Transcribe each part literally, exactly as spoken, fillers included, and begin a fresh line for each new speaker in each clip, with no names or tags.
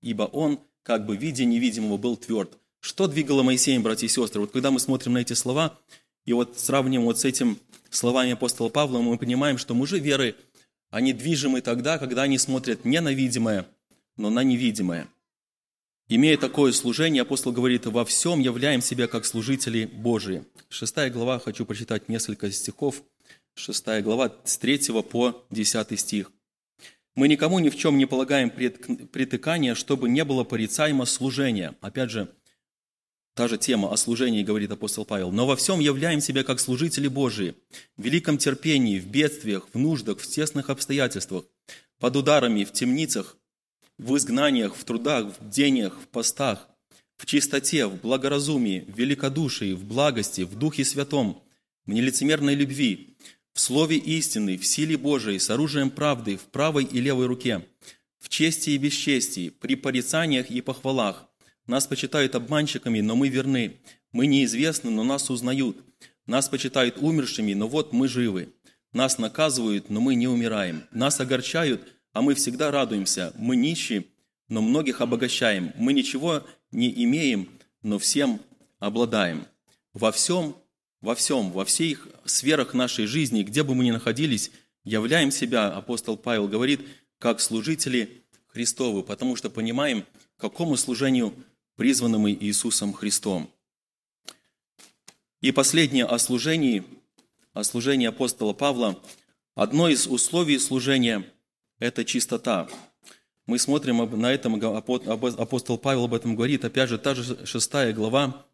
ибо он, как бы видя невидимого, был тверд. Что двигало Моисеем, братья и сестры? Вот когда мы смотрим на эти слова, и вот сравним вот с этим словами апостола Павла, мы понимаем, что мужи веры, они движимы тогда, когда они смотрят не на видимое, но на невидимое. Имея такое служение, апостол говорит, во всем являем себя как служители Божии. Шестая глава, хочу прочитать несколько стихов. Шестая глава, с третьего по десятый стих. «Мы никому ни в чем не полагаем притыкания, чтобы не было порицаемо служения». Опять же, та же тема о служении, говорит апостол Павел. «Но во всем являем себя как служители Божии, в великом терпении, в бедствиях, в нуждах, в тесных обстоятельствах, под ударами, в темницах, в изгнаниях, в трудах, в бдениях, в постах, в чистоте, в благоразумии, в великодушии, в благости, в Духе Святом, в нелицемерной любви, в слове истины, в силе Божией, с оружием правды, в правой и левой руке, в чести и бесчестии, при порицаниях и похвалах. Нас почитают обманщиками, но мы верны. Мы неизвестны, но нас узнают. Нас почитают умершими, но вот мы живы. Нас наказывают, но мы не умираем. Нас огорчают, а мы всегда радуемся. Мы нищие, но многих обогащаем. Мы ничего не имеем, но всем обладаем. Во всем, во всем, во всех сферах нашей жизни, где бы мы ни находились, являем себя, апостол Павел говорит, как служители Христовы, потому что понимаем, к какому служению призваны мы Иисусом Христом. И последнее о служении, о служении апостола Павла. Одно из условий служения – это чистота. Мы смотрим на этом, апостол Павел об этом говорит, опять же, та же шестая глава,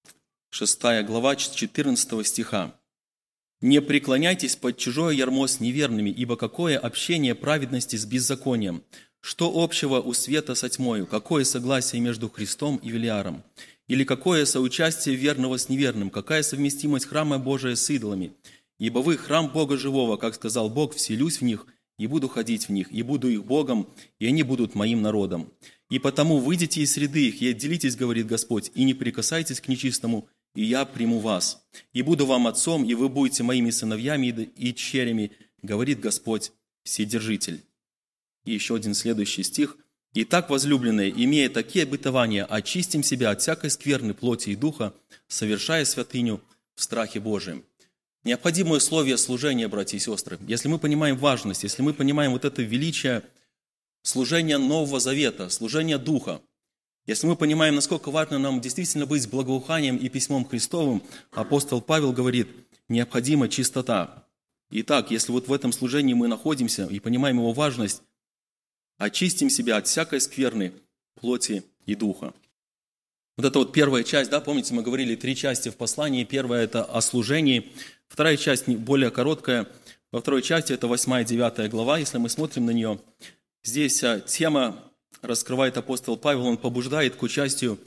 шестая глава, четырнадцатого стиха. «Не преклоняйтесь под чужое ярмо с неверными, ибо какое общение праведности с беззаконием? Что общего у света со тьмою? Какое согласие между Христом и Велиаром? Или какое соучастие верного с неверным? Какая совместимость храма Божия с идолами? Ибо вы храм Бога живого, как сказал Бог, вселюсь в них, и буду ходить в них, и буду их Богом, и они будут моим народом. И потому выйдите из среды их, и отделитесь, говорит Господь, и не прикасайтесь к нечистому, и я приму вас. И буду вам отцом, и вы будете моими сыновьями и дщерями, говорит Господь Вседержитель». И еще один следующий стих. «Итак, возлюбленные, имея такие обетования, очистим себя от всякой скверны плоти и духа, совершая святыню в страхе Божием». Необходимое условие служения, братья и сестры. Если мы понимаем важность, если мы понимаем вот это величие служения Нового Завета, служения Духа, если мы понимаем, насколько важно нам действительно быть с благоуханием и письмом Христовым, апостол Павел говорит, необходима чистота. Итак, если вот в этом служении мы находимся и понимаем его важность, очистим себя от всякой скверны плоти и духа. Вот это вот первая часть, да, помните, мы говорили три части в послании. Первая – это о служении. Вторая часть более короткая. Во второй части это восьмая, девятая глава. Если мы смотрим на нее, здесь тема раскрывает апостол Павел, он побуждает к участию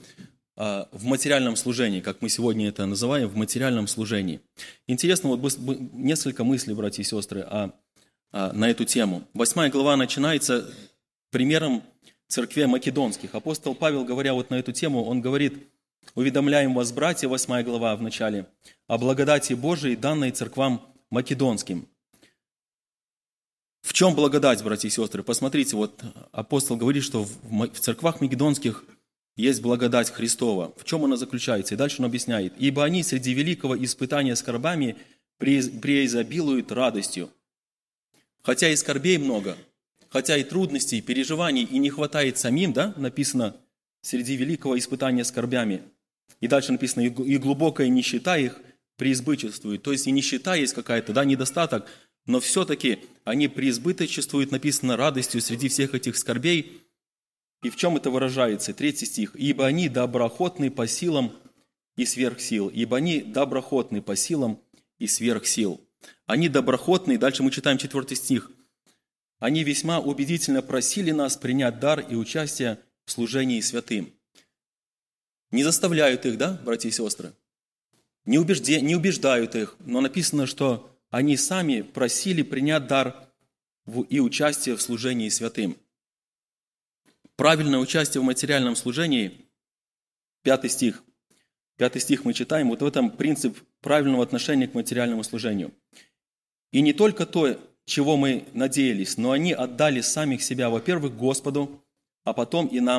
в материальном служении, как мы сегодня это называем, в материальном служении. Интересно, вот несколько мыслей, братья и сестры, о, о, на эту тему. Восьмая глава начинается примером церквей македонских. Апостол Павел, говоря вот на эту тему, он говорит, «Уведомляем вас, братья», восьмая глава в начале, «о благодати Божией, данной церквам македонским». В чем благодать, братья и сестры? Посмотрите, вот апостол говорит, что в церквах македонских есть благодать Христова. В чем она заключается? И дальше он объясняет. «Ибо они среди великого испытания скорбами преизобилуют радостью». Хотя и скорбей много, хотя и трудностей, переживаний и не хватает самим, да, написано, среди великого испытания скорбями. И дальше написано, и глубокая нищета их преизбыточествует. То есть и нищета есть какая-то, да, недостаток, но все-таки они преизбыточествуют, написано, радостью среди всех этих скорбей. И в чем это выражается? Третий стих. «Ибо они доброохотны по силам и сверх сил». Ибо они доброохотны по силам и сверх сил. Они доброохотны, дальше мы читаем четвертый стих. «Они весьма убедительно просили нас принять дар и участие в служении святым». Не заставляют их, да, братья и сестры? Не, убежде, не убеждают их, но написано, что они сами просили принять дар и участие в служении святым. Правильное участие в материальном служении, пятый стих. Пятый стих мы читаем, вот в этом принцип правильного отношения к материальному служению. «И не только то, чего мы надеялись, но они отдали самих себя, во-первых, Господу, а потом и нам,